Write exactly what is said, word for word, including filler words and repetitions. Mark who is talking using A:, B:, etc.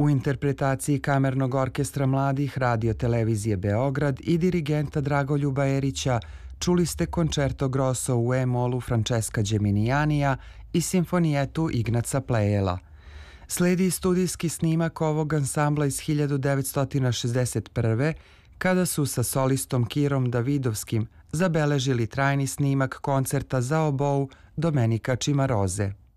A: U interpretaciji Kamernog orkestra mladih Radio televizije Beograd i dirigenta Dragoljuba Erića čuli ste koncerto grosso u E-molu Francesca Geminijanija i simfonijetu Ignaca Plejela. Sledi studijski snimak ovog ansambla iz hiljadu devetsto šezdeset prve. kada su sa solistom Kirom Davidovskim zabeležili trajni snimak koncerta za obou Domenika Čimaroze.